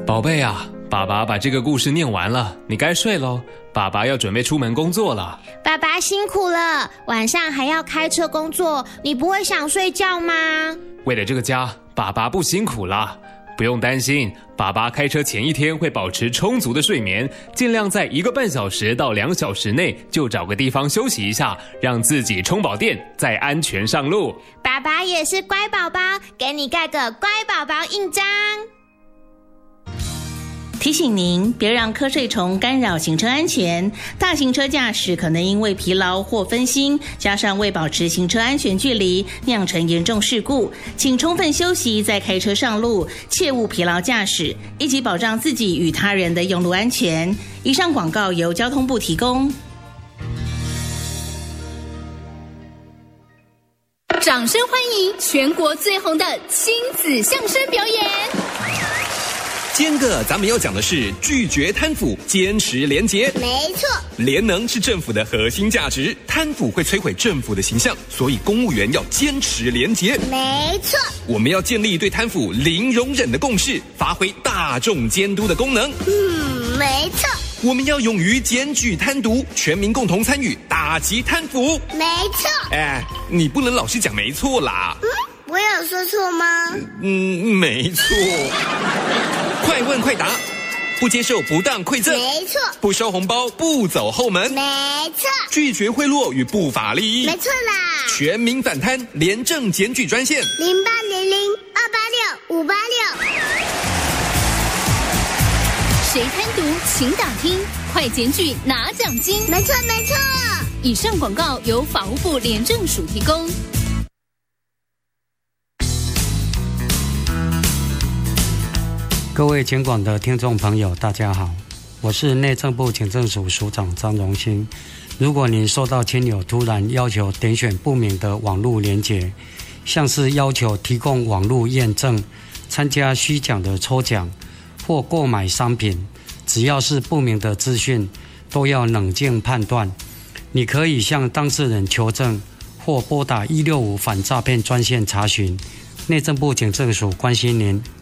宝贝啊，爸爸把这个故事念完了，你该睡咯，爸爸要准备出门工作了。 爸爸辛苦了，晚上还要开车工作，你不会想睡觉吗？ 为了这个家，爸爸不辛苦了。不用担心，爸爸开车前一天会保持充足的睡眠，尽量在1个半小时到2小时内就找个地方休息一下，让自己充饱电，再安全上路。 爸爸也是乖宝宝，给你盖个乖宝宝印章。 提醒您，别让瞌睡虫干扰行车安全。大型车驾驶可能因为疲劳或分心，加上未保持行车安全距离，酿成严重事故。请充分休息再开车上路，切勿疲劳驾驶，一起保障自己与他人的用路安全。以上广告由交通部提供。 掌声欢迎全国最红的亲子相声表演。 今天个咱们要讲的是拒绝贪腐，坚持廉洁。 没错， 廉能是政府的核心价值，贪腐会摧毁政府的形象，所以公务员要坚持廉洁。 没错， 我们要建立对贪腐零容忍的共识，发挥大众监督的功能。 没错， 我们要勇于检举贪渎，全民共同参与，打击贪腐。 没错。 你不能老是讲没错啦。 我有说错吗？ 没错。快问快答，不接受不当馈赠。 没错。 不收红包，不走后门。 没错。 拒绝贿赂与不法利益。 没错啦。 全民反贪，廉政检举专线 0800-286-586。 谁贪渎，请打听，快检举拿奖金。 没错没错。 以上广告由法务部廉政署提供。 各位全广的听众朋友，大家好，我是内政部警政署署长张荣兴。如果您收到亲友突然要求点选不明的网络连结，像是要求提供网络验证、参加虚假的抽奖或购买商品，只要是不明的资讯，都要冷静判断。你可以向当事人求证，或拨打165反诈骗专线查询。内政部警政署关心您。